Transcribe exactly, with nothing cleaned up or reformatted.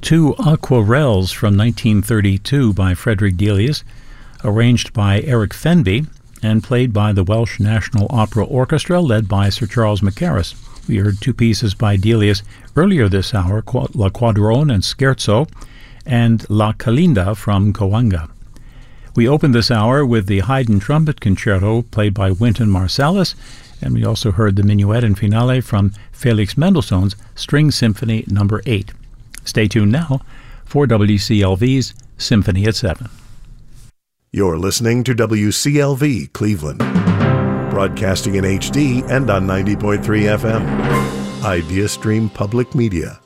two aquarelles from nineteen thirty-two by Frederick Delius, arranged by Eric Fenby, and played by the Welsh National Opera Orchestra, led by Sir Charles Mackerras. We heard two pieces by Delius earlier this hour, La Quadrone and Scherzo, and La Calinda from Coanga. We opened this hour with the Haydn Trumpet Concerto, played by Wynton Marsalis, and we also heard the Minuet and Finale from Felix Mendelssohn's String Symphony number eight. Stay tuned now for W C L V's Symphony at seven. You're listening to W C L V Cleveland, broadcasting in H D and on ninety point three F M. IdeaStream Public Media.